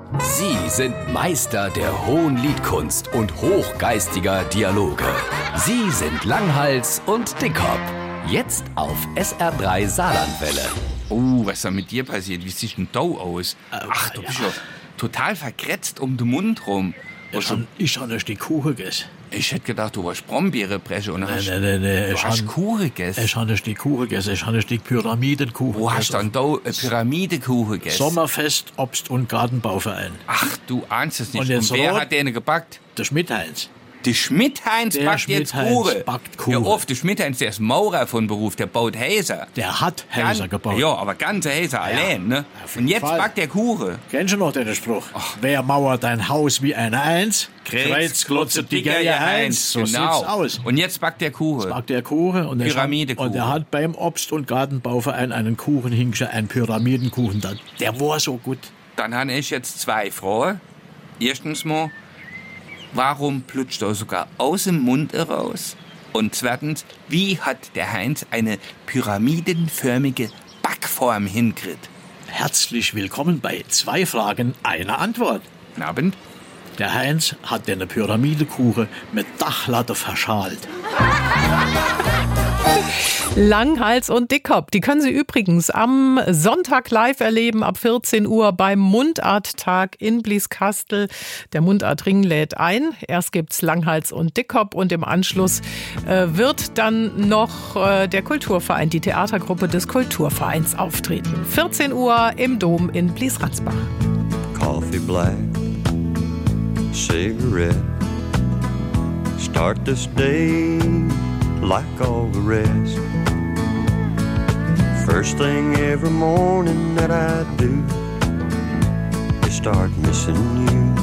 Sie sind Meister der hohen Liedkunst und hochgeistiger Dialoge. Sie sind Langhals und Dickhop. Jetzt auf SR3 Saarlandwelle. Oh, was ist da mit dir passiert? Wie siehst denn du aus? Ach, du bist ja total verkretzt um den Mund rum. Ich habe nicht die Kuchen gegessen. Ich hätte gedacht, du warst Brombeerenbreche und hast Ich Kuchen gegessen. Ich habe nicht die Kuchen gegessen, ich habe nicht die Pyramidenkuchen Wo hast du denn da eine Pyramidekuchen gegessen? Sommerfest, Obst- und Gartenbauverein. Ach, du ahnst es nicht. Und jetzt wer rot- hat den gebackt? Der Schmidt-Heinz. Der Schmidt-Heinz Der backt jetzt Schmidt-Heinz Kuchen. backt Kuchen. Ja, oft, der Schmidt-Heinz, der ist Maurer von Beruf, der baut Häuser. Der hat Häuser gebaut. Ja, aber ganze Häuser allein, ne? auf jeden Und jetzt Fall. backt der Kuchen. Kennst du noch den Spruch? Wer mauert dein Haus wie eine Eins? Kreuzklotze dicker ja Eins. So Genau. sieht's aus. Und jetzt backt der Kuchen. Backt der Kuchen und Pyramidekuchen. er hat beim Obst- und Gartenbauverein einen Kuchen hingestellt, einen Pyramidenkuchen. Der war so gut. Dann habe ich jetzt zwei Fragen. Erstens mal, warum plutscht er sogar aus dem Mund raus? Und zweitens, wie hat der Heinz eine pyramidenförmige Backform hingekriegt? Herzlich willkommen bei 2 Fragen, einer Antwort. Guten Abend. Der Heinz hat den Pyramidekuchen mit Dachlatte verschalt. Langhals und Dickhop, die können Sie übrigens am Sonntag live erleben, ab 14 Uhr beim Mundarttag in Blieskastel. Der Mundartring lädt ein. Erst gibt's Langhals und Dickhop und im Anschluss wird dann noch der Kulturverein, die Theatergruppe des Kulturvereins auftreten. 14 Uhr im Dom in Bliesransbach. Coffee black, cigarette. Start this day like all the rest. First thing every morning that I do is start missing you.